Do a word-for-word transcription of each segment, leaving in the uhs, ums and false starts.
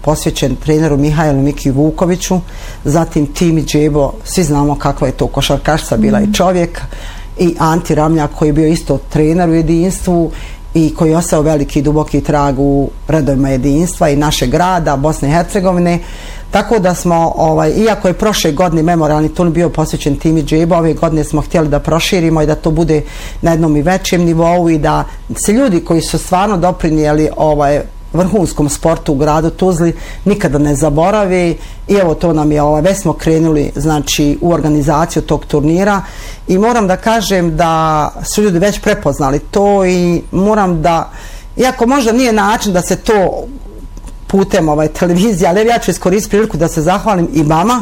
posvećen treneru Mihajlu Miki Vukoviću, zatim Timi Džebo, svi znamo kakva je to košarkašica bila i čovjek, i Anti Ramljak koji je bio isto trener u jedinstvu i koji je ostao veliki duboki trag u redovima jedinstva i našeg grada, Bosne i Hercegovine. Tako da smo, ovaj, iako je prošle godine memorijalni turnir bio posvećen Timi Džebo, ove godine smo htjeli da proširimo i da to bude na jednom i većem nivou i da se ljudi koji su stvarno doprinijeli ovaj, vrhunskom sportu u gradu Tuzli nikada ne zaboravi i evo to nam je, ovaj, već smo krenuli znači u organizaciju tog turnira i moram da kažem da su ljudi već prepoznali to i moram da, iako možda nije način da se to putem ovaj, televizije, ali ja ću iskoristiti priliku da se zahvalim i vama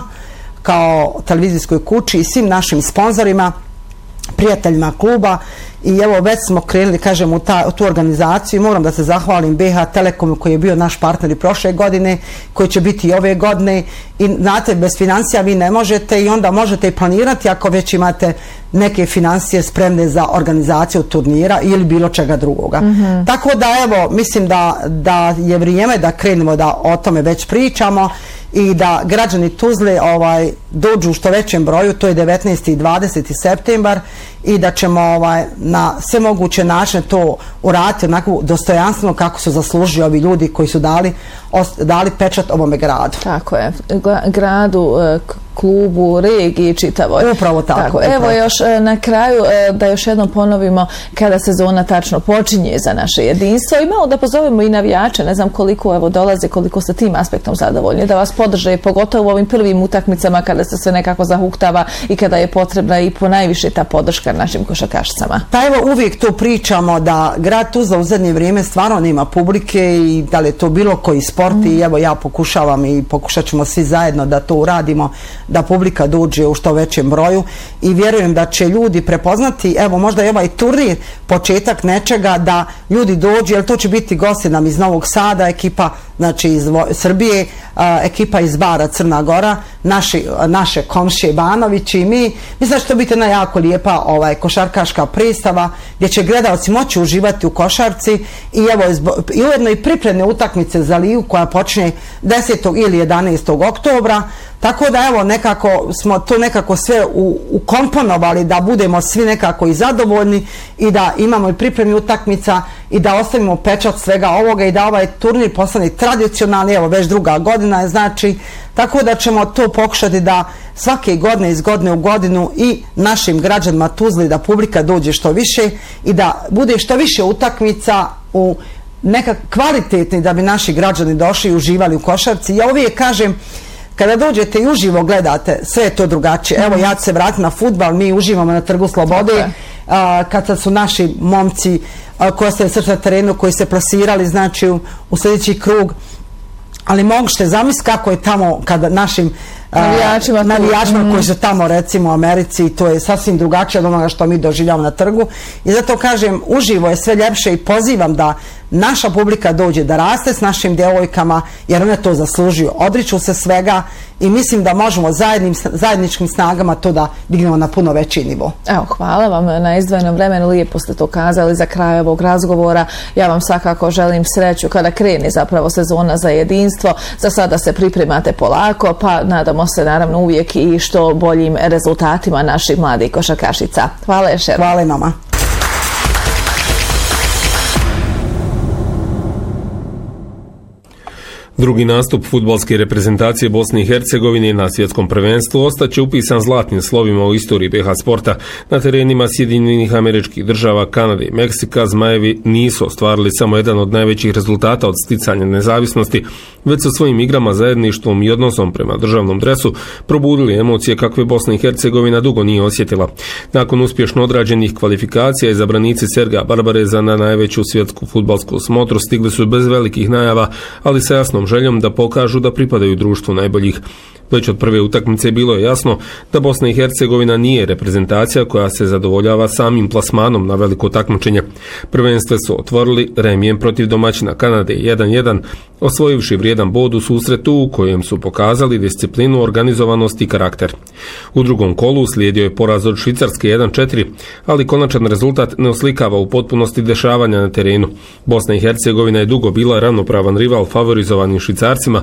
kao televizijskoj kući i svim našim sponzorima, prijateljima kluba i evo već smo krenuli, kažem, u, ta, u tu organizaciju i moram da se zahvalim B H Telekomu koji je bio naš partner i prošle godine, koji će biti i ove godine i znate, bez financija vi ne možete i onda možete i planirati ako već imate neke financije spremne za organizaciju turnira ili bilo čega drugoga. Mm-hmm. Tako da evo, mislim da, da je vrijeme da krenemo da o tome već pričamo i da građani Tuzle ovaj, dođu u što većem broju, to je devetnaesti i dvadeseti septembar i da ćemo ovaj, na sve moguće načine to uraditi onako dostojanstveno kako su zaslužili ovi ljudi koji su dali, os, dali pečat ovome gradu. Tako je, gradu, klubu, regiji, čitavoj. Upravo tako. tako. Upravo. Evo još na kraju da još jednom ponovimo kada sezona tačno počinje za naše jedinstvo i malo da pozovemo i navijače, ne znam koliko evo dolaze, koliko ste tim aspektom zadovoljni, da vas podrže, pogotovo u ovim prvim utakmicama kada se sve nekako zahuktava i kada je potrebna i po najviše ta podrška našim košarkašicama. Pa evo uvijek to pričamo da grad Tuzla u zadnje vrijeme stvarno nema publike i da li je to bilo koji sport mm. i evo ja pokušavam i pokušat ćemo svi zajedno da to uradimo, da publika dođe u što većem broju i vjerujem da će ljudi prepoznati, evo možda je ovaj turnir početak nečega da ljudi dođu, jer to će biti gosti nam iz Novog Sada, ekipa znači iz Srbije, a, ekipa iz Bara Crna Gora, naši, naše komšije Banović i mi. Mislim da će to biti jedna jako lijepa ovaj, košarkaška predstava gdje će gledalci moći uživati u košarci i evo i ujedno i pripremne utakmice za ligu koja počne desetog ili jedanaestog oktobra. Tako da evo nekako smo to nekako sve u, ukomponovali da budemo svi nekako i zadovoljni i da imamo i pripremi utakmica i da ostavimo pečat svega ovoga i da ovaj turnir postane tradicionalni, evo već druga godina je znači, tako da ćemo to pokušati da svake godine iz godine u godinu i našim građanima Tuzli da publika dođe što više i da bude što više utakmica u nekak kvalitetni da bi naši građani došli i uživali u košarci. Ja uvijek kažem, kada dođete i uživo gledate, sve je to drugačije. Evo ja ću se vratiti na fudbal, mi uživamo na Trgu Slobode, a, kada su naši momci a, koji ste srce na terenu, koji se plasirali znači u, u sljedeći krug, ali možete zamisliti kako je tamo kada našim navijačima, navijačima mm. koji su tamo recimo u Americi, to je sasvim drugačije od onoga što mi doživljamo na trgu i zato kažem uživo je sve ljepše i pozivam da naša publika dođe da raste s našim djevojkama jer one to zaslužuju, odriču se svega i mislim da možemo zajednim, zajedničkim snagama to da dignemo na puno veći nivo. Evo, hvala vam na izdvojenom vremenu, lijepo ste to kazali za kraj ovog razgovora. Ja vam svakako želim sreću kada krene zapravo sezona za jedinstvo. Za sada se pripremate polako, pa nadamo se naravno uvijek i što boljim rezultatima naših mladih košarkašica. Hvala još jednom. Hvala i mama. Drugi nastup fudbalske reprezentacije Bosne i Hercegovine na svjetskom prvenstvu ostaće upisan zlatnim slovima u istoriji B H sporta. Na terenima Sjedinjenih Američkih Država, Kanade i Meksika Zmajevi nisu ostvarili samo jedan od najvećih rezultata od sticanja nezavisnosti, već sa svojim igrama, zajedništvom i odnosom prema državnom dresu probudili emocije kakve Bosna i Hercegovina dugo nije osjetila. Nakon uspješno odrađenih kvalifikacija, izabranici Sergeja Barbareza na najveću svjetsku fudbalsku smotru stigli su bez velikih najava, ali sa jasnom željom da pokažu da pripadaju društvu najboljih. Već od prve utakmice bilo je jasno da Bosna i Hercegovina nije reprezentacija koja se zadovoljava samim plasmanom na veliko takmičenje. Prvenstvo su otvorili remijem protiv domaćina Kanade jedan jedan, osvojivši vrijedan bod u susretu u kojem su pokazali disciplinu, organizovanost i karakter. U drugom kolu slijedio je poraz od Švicarske jedan četiri, ali konačan rezultat ne oslikava u potpunosti dešavanja na terenu. Bosna i Hercegovina je dugo bila ravnopravan rival favorizovanim Švicarcima,